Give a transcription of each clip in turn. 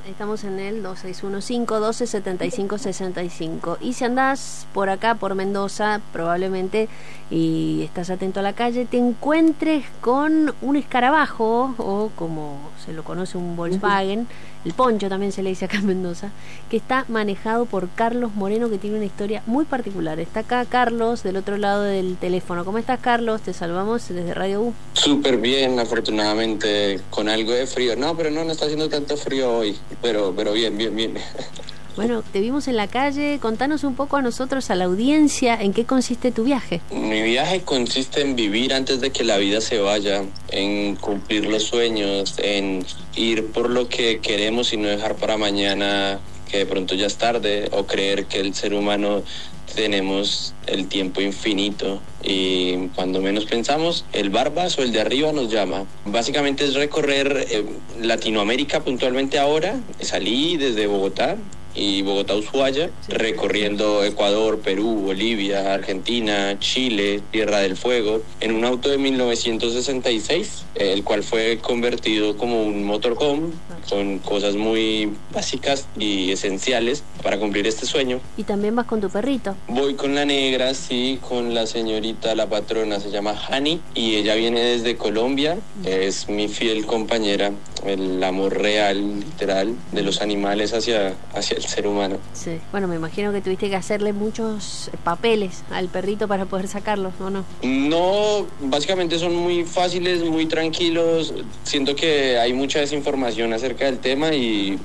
Estamos en el 2615-1275-65. Y si andás por acá, por Mendoza, probablemente, y estás atento a la calle, te encuentres con un escarabajo, o como se lo conoce, un Volkswagen, el poncho también se le dice acá en Mendoza, que está manejado por Carlos Moreno, que tiene una historia muy particular. Está acá Carlos, del otro lado del teléfono. ¿Cómo estás, Carlos? Te salvamos desde Radio U. Súper bien, afortunadamente, con algo de frío. No, pero no está haciendo tanto frío hoy, pero bien. Bueno, te vimos en la calle. Contanos un poco a nosotros, a la audiencia, ¿en qué consiste tu viaje? Mi viaje consiste en vivir antes de que la vida se vaya, en cumplir los sueños, en ir por lo que queremos y no dejar para mañana que de pronto ya es tarde, o creer que el ser humano tenemos el tiempo infinito y cuando menos pensamos, el Barbas o el de arriba nos llama. Básicamente es recorrer Latinoamérica puntualmente ahora. Salí desde Bogotá y Bogotá-Ushuaia, recorriendo Ecuador, Perú, Bolivia, Argentina, Chile, Tierra del Fuego, en un auto de 1966, el cual fue convertido como un motorhome, con cosas muy básicas y esenciales para cumplir este sueño. ¿Y también vas con tu perrito? Voy con la negra, sí, con la señorita, la patrona, se llama Hani, y ella viene desde Colombia, es mi fiel compañera, el amor real, literal, de los animales hacia el ser humano. Sí, bueno, me imagino que tuviste que hacerle muchos papeles al perrito para poder sacarlo, ¿o no? No, básicamente son muy fáciles, muy tranquilos. Siento que hay mucha desinformación acerca del tema y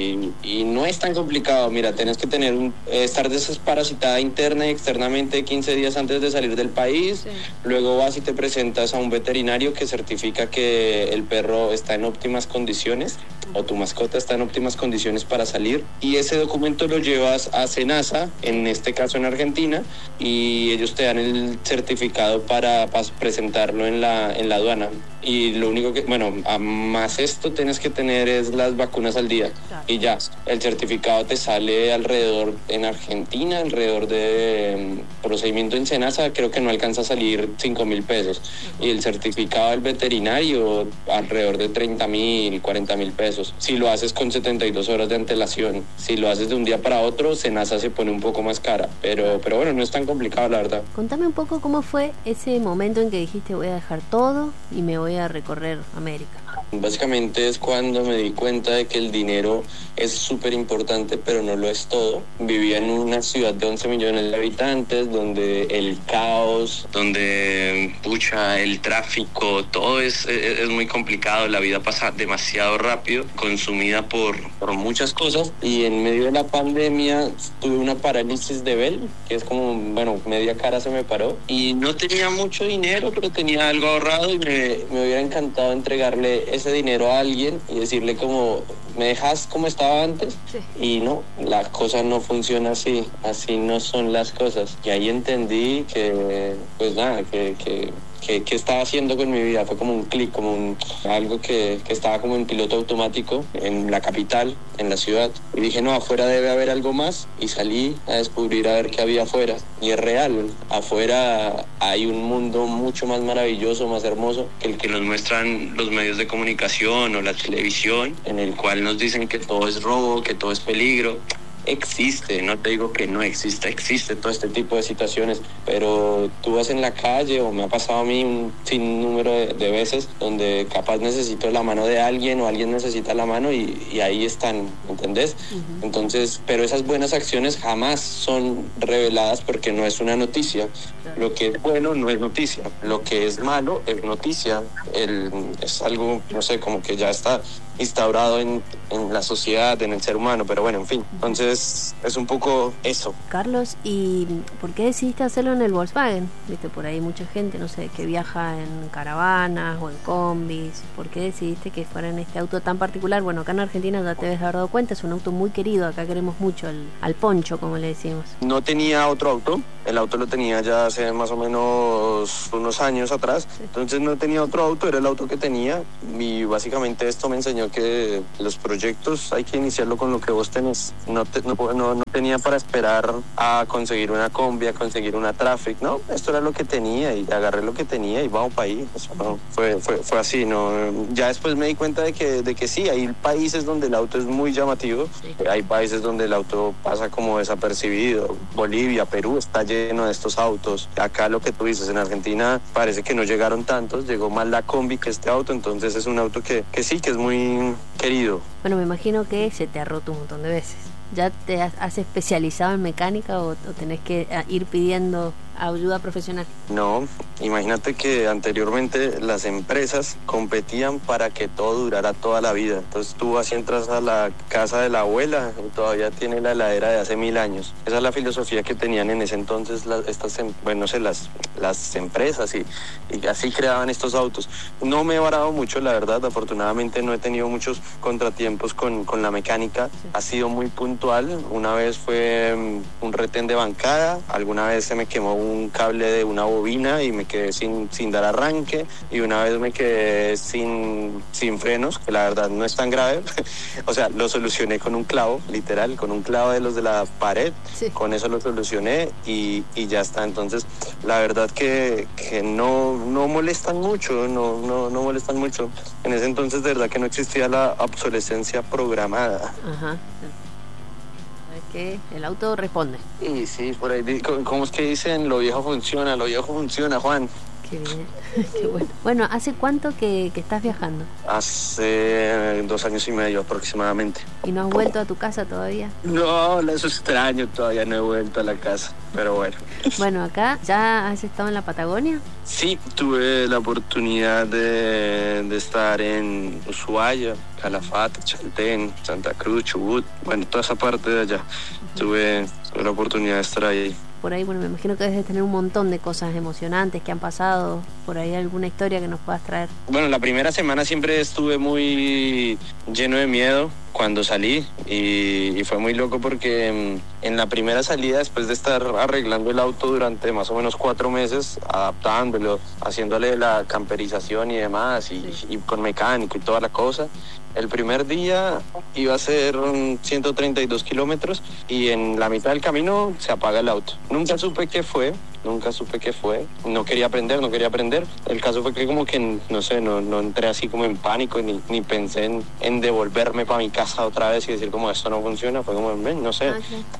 no es tan complicado. Mira, tienes que estar desparasitada interna y externamente 15 días antes de salir del país. Sí. Luego vas y te presentas a un veterinario que certifica que el perro está en óptimas condiciones, o tu mascota está en óptimas condiciones para salir, y ese documento lo llevas a SENASA, en este caso en Argentina, y ellos te dan el certificado para presentarlo en la aduana. Y lo único que, más esto tienes que tener es las vacunas al día, y ya, el certificado te sale alrededor, en Argentina, alrededor de procedimiento en SENASA, creo que no alcanza a salir 5.000 pesos, y el certificado del veterinario alrededor de 30.000, 40.000 pesos, si lo haces con 72 horas de antelación. Si lo haces de un día para otro, SENASA se pone un poco más cara, pero bueno, no es tan complicado, la verdad. Contame un poco cómo fue ese momento en que dijiste voy a dejar todo y me voy a recorrer América. Básicamente es cuando me di cuenta de que el dinero es súper importante, pero no lo es todo. Vivía en una ciudad de 11 millones de habitantes, donde el caos, donde el tráfico, todo es muy complicado, la vida pasa demasiado rápido, consumida por muchas cosas, y en medio de la pandemia tuve una parálisis de Bell, que es como, media cara se me paró, y no tenía mucho dinero, pero tenía algo ahorrado, y me hubiera encantado entregarle ese dinero a alguien y decirle como, ¿me dejas como estaba antes? Sí. Y no, la cosa no funciona así no son las cosas. Y ahí entendí que, ¿qué estaba haciendo con mi vida? Fue como un clic, algo que estaba como en piloto automático en la capital, en la ciudad. Y dije, no, afuera debe haber algo más. Y salí a descubrir a ver qué había afuera. Y es real, afuera hay un mundo mucho más maravilloso, más hermoso, que el que nos muestran los medios de comunicación o la televisión, en el cual nos dicen que todo es robo, que todo es peligro. Existe, no te digo que no existe todo este tipo de situaciones, pero tú vas en la calle, o me ha pasado a mí un sinnúmero de veces, donde capaz necesito la mano de alguien o alguien necesita la mano y ahí están, ¿entendés? Uh-huh. Entonces, pero esas buenas acciones jamás son reveladas porque no es una noticia. Lo que es bueno no es noticia, lo que es malo es noticia. Es algo, no sé, como que ya está instaurado en la sociedad, en el ser humano, pero bueno, en fin. Entonces, es un poco eso. Carlos, ¿y por qué decidiste hacerlo en el Volkswagen? Viste, por ahí mucha gente, no sé, que viaja en caravanas o en combis. ¿Por qué decidiste que fuera en este auto tan particular? Bueno, acá en Argentina ya te debes haber dado cuenta, es un auto muy querido, acá queremos mucho al poncho, como le decimos. No tenía otro auto, el auto lo tenía ya hace más o menos unos años atrás, sí. Entonces no tenía otro auto, era el auto que tenía, y básicamente esto me enseñó sino que los proyectos hay que iniciarlo con lo que vos tenés. No tenía para esperar a conseguir una combi, a conseguir una Traffic, no, esto era lo que tenía y agarré lo que tenía y vamos para ahí. Eso no, fue así, ¿no? Ya después me di cuenta de que sí, hay países donde el auto es muy llamativo, hay países donde el auto pasa como desapercibido. Bolivia, Perú está lleno de estos autos. Acá lo que tú dices, en Argentina parece que no llegaron tantos, llegó más la combi que este auto, entonces es un auto que sí, que es muy querido. Bueno, me imagino que se te ha roto un montón de veces. ¿Ya te has especializado en mecánica o tenés que ir pidiendo ayuda profesional? No, imagínate que anteriormente las empresas competían para que todo durara toda la vida. Entonces tú así entras a la casa de la abuela y todavía tiene la heladera de hace 1000 años. Esa es la filosofía que tenían en ese entonces las empresas y así creaban estos autos. No me he varado mucho, la verdad, afortunadamente no he tenido muchos contratiempos con la mecánica. Sí. Ha sido muy puntual. Una vez fue un retén de bancada, alguna vez se me quemó un cable de una bobina y me quedé sin dar arranque, y una vez me quedé sin frenos, que la verdad no es tan grave. O sea, lo solucioné con un clavo, literal, con un clavo de los de la pared. Sí. Con eso lo solucioné y ya está. Entonces la verdad que no molestan mucho, no molestan mucho. En ese entonces de verdad que no existía la obsolescencia programada. Ajá. Que el auto responde. Sí, por ahí, ¿cómo es que dicen? Lo viejo funciona, Juan. Qué bien, qué bueno. Bueno, ¿hace cuánto que estás viajando? Hace 2 años y medio aproximadamente. ¿Y no has vuelto a tu casa todavía? No, eso es extraño, todavía no he vuelto a la casa, pero bueno. Bueno, acá, ¿ya has estado en la Patagonia? Sí, tuve la oportunidad de estar en Ushuaia, Calafate, Chaltén, Santa Cruz, Chubut, bueno, toda esa parte de allá. Tuve la oportunidad de estar ahí. Por ahí, bueno, me imagino que debes de tener un montón de cosas emocionantes que han pasado. Por ahí alguna historia que nos puedas traer. Bueno, la primera semana siempre estuve muy lleno de miedo cuando salí y fue muy loco porque en la primera salida, después de estar arreglando el auto durante más o menos 4 meses, adaptándolo, haciéndole la camperización y demás, y con mecánico y toda la cosa, el primer día iba a ser 132 kilómetros y en la mitad del camino se apaga el auto. Nunca supe qué fue, no quería aprender. El caso fue que como que, no sé, no entré así como en pánico ni pensé en devolverme para mi casa otra vez y decir como esto no funciona. Fue como, no sé,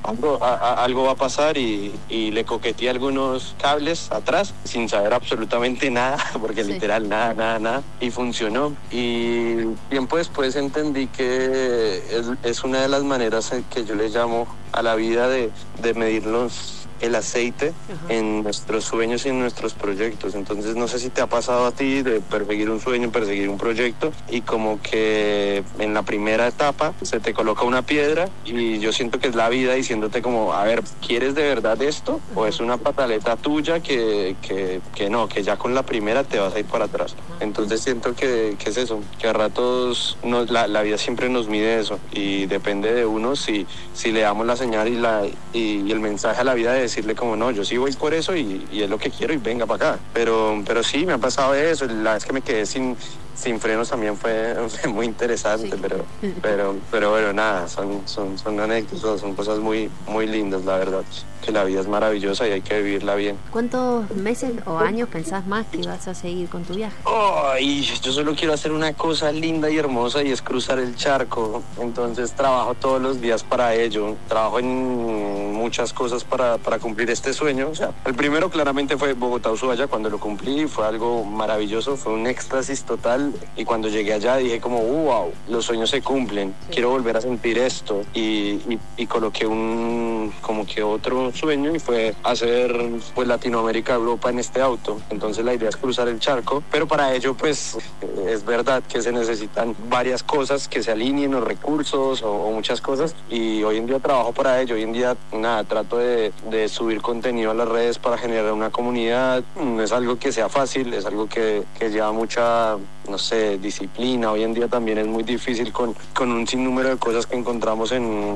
algo va a pasar y le coqueteé algunos cables atrás sin saber absolutamente nada, porque literal nada, y funcionó. Y tiempo después entendí que es una de las maneras que yo le llamo a la vida de medirnos el aceite en nuestros sueños y en nuestros proyectos. Entonces no sé si te ha pasado a ti de perseguir un sueño, perseguir un proyecto y como que en la primera etapa se te coloca una piedra y yo siento que es la vida diciéndote como, a ver, ¿quieres de verdad esto? ¿O es una pataleta tuya que no, que ya con la primera te vas a ir para atrás? Entonces siento que es eso, que a ratos la vida siempre nos mide eso y depende de uno si le damos la señal y el mensaje a la vida de decirle como no, yo sí voy por eso y es lo que quiero y venga para acá. Pero sí, me ha pasado eso. La vez que me quedé sin frenos también fue muy interesante, sí. pero bueno, nada, son anécdotas, son cosas muy, muy lindas, la verdad. Que la vida es maravillosa y hay que vivirla bien. ¿Cuántos meses o años pensás más que vas a seguir con tu viaje? Yo solo quiero hacer una cosa linda y hermosa y es cruzar el charco. Entonces trabajo todos los días para ello. Trabajo en muchas cosas para cumplir este sueño. O sea, el primero claramente fue Bogotá-Ushuaia. Cuando lo cumplí fue algo maravilloso, fue un éxtasis total. Y cuando llegué allá dije como, wow, los sueños se cumplen. Sí. Quiero volver a sentir esto. Y coloqué como que otro sueño y fue hacer pues Latinoamérica, Europa en este auto. Entonces la idea es cruzar el charco, pero para ello pues es verdad que se necesitan varias cosas que se alineen, los recursos o muchas cosas, y hoy en día trabajo para ello. Hoy en día trato de subir contenido a las redes para generar una comunidad. No es algo que sea fácil, es algo que lleva mucha no sé, disciplina. Hoy en día también es muy difícil con un sinnúmero de cosas que encontramos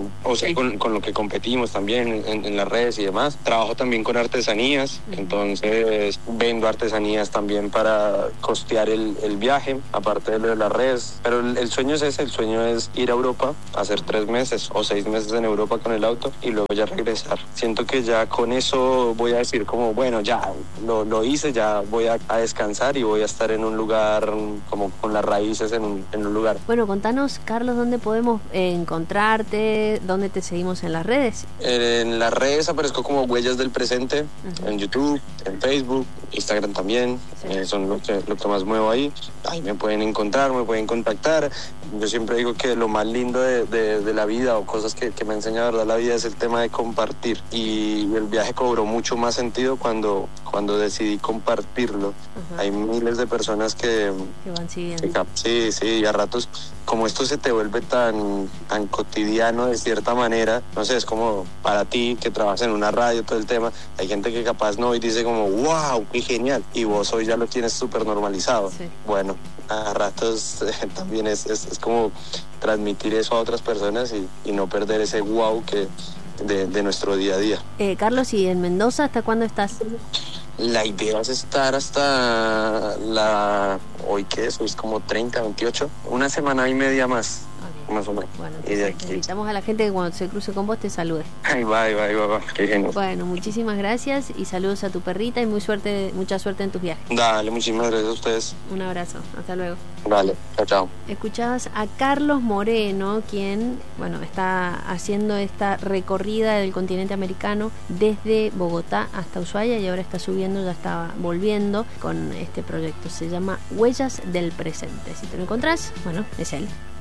con lo que competimos también en las redes y demás. Trabajo también con artesanías, entonces vendo artesanías también para costear el viaje, aparte de lo de las redes. Pero el sueño es ese, el sueño es ir a Europa, hacer 3 meses o 6 meses en Europa con el auto y luego ya regresar. Siento que ya con eso voy a decir como, bueno, ya lo hice, ya voy a descansar y voy a estar en un lugar como con las raíces en un lugar. Bueno, contanos, Carlos, ¿dónde podemos encontrarte? ¿Dónde te seguimos en las redes? En las redes aparezco como Huellas del Presente, en YouTube, en Facebook, Instagram también, son lo que más muevo ahí. Ahí me pueden encontrar, me pueden contactar. Yo siempre digo que lo más lindo de la vida o cosas que me enseña la verdad la vida es el tema de compartir, y el viaje cobró mucho más sentido cuando decidí compartirlo. Hay miles de personas que van siguiendo. Sí, y a ratos como esto se te vuelve tan cotidiano de cierta manera, no sé, es como para ti que trabajas en una radio, todo el tema, hay gente que capaz no y dice como wow, qué genial, y vos hoy ya lo tienes súper normalizado. Bueno, a ratos también es como transmitir eso a otras personas y no perder ese wow que de nuestro día a día. Carlos, ¿y en Mendoza hasta cuándo estás? La idea es estar hasta hoy que es como 30, 28, una semana y media más. Más o menos. Bueno, y de aquí invitamos a la gente que cuando se cruce con vos te salude. Ahí va, qué genial. Bueno, muchísimas gracias y saludos a tu perrita y mucha suerte en tus viajes. Dale, muchísimas gracias a ustedes. Un abrazo, hasta luego. Dale, chao. Escuchabas a Carlos Moreno, quien, está haciendo esta recorrida del continente americano desde Bogotá hasta Ushuaia y ahora está subiendo, ya está volviendo con este proyecto. Se llama Huellas del Presente. Si te lo encontrás, es él.